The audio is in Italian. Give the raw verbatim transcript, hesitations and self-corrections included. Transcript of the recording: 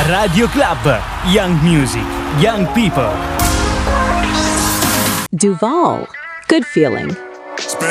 Radio Club. Young music, young people. Duval. Good feeling.